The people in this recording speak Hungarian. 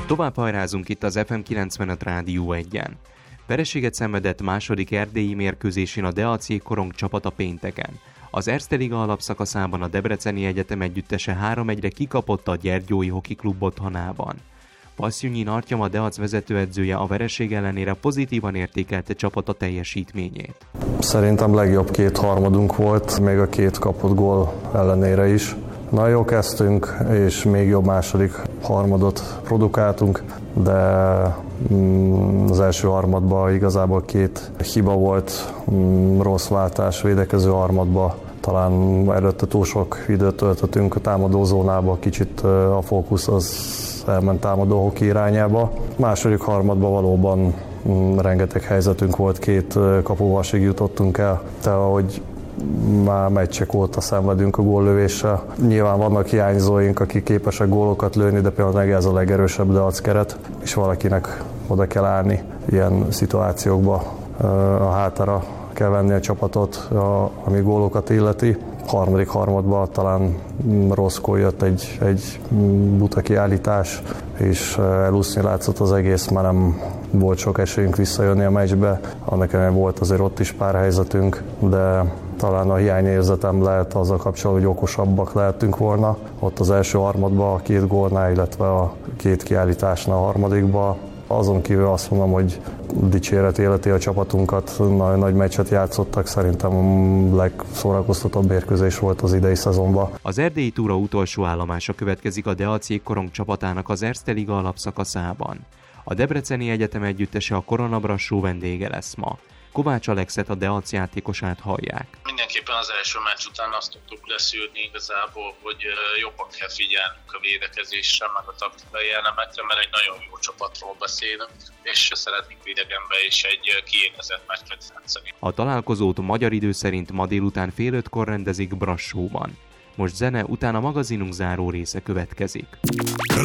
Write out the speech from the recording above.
Tovább hajrázunk itt az FM 95 Rádió 1-en. Vereséget szenvedett második erdélyi mérkőzésén a Deac Jégkorong csapata pénteken. Az Erste Liga alapszakaszában a Debreceni Egyetem együttese 3-1-re kikapott a Gyergyói Hoki Klub otthonában. Passzjunyin Artyom, a Deac vezetőedzője a vereség ellenére pozitívan értékelte csapata teljesítményét. Szerintem legjobb két harmadunk volt, még a két kapott gól ellenére is. Nagyon jól kezdtünk, és még jobb második harmadot produkáltunk, de az első harmadban igazából két hiba volt, rossz váltás védekező harmadban. Talán előtte túl sok időt töltöttünk a támadózónába, kicsit a fókusz az elment támadó hoki irányába. Második harmadban valóban rengeteg helyzetünk volt, két kapuvalsig jutottunk el, de ahogy már meccsek óta szenvedünk a góllövéssel. Nyilván vannak hiányzóink, akik képesek gólokat lőni, de például ez a legerősebb Deac keret, és valakinek oda kell állni ilyen szituációkba, a hátára kell venni a csapatot, ami gólokat illeti. Harmadik harmadban talán rosszkor jött egy buta kiállítás, és elúszni látszott az egész, már nem volt sok esélyünk visszajönni a meccsbe. Annak ellenére volt azért ott is pár helyzetünk, de talán a hiányérzetem lehet azzal kapcsolatban, hogy okosabbak lehetünk volna. Ott az első harmadban a két gólnál, illetve a két kiállításnál a harmadikban. Azon kívül azt mondom, hogy dicséret életi a csapatunkat, nagyon nagy meccset játszottak, szerintem a legszórakoztatóbb mérkőzés volt az idei szezonban. Az erdélyi túra utolsó állomása következik a Deac Jégkorong csapatának az Erste Liga alapszakaszában. A Debreceni Egyetem együttese a Korona Brassó vendége lesz ma. Kovács Alexet, a Deac játékosát hallják. Mindenképpen az első meccs után azt tudtuk leszűrni igazából, hogy jobban kell figyelnünk a védekezésre, meg a taktikai elemekre, mert egy nagyon jó csapatról beszélünk, és szeretnénk idegenbe is egy kiégezett meccset játszani. A találkozót magyar idő szerint ma délután 4:30-kor rendezik Brassóban. Most zene, utána magazinunk záró része következik.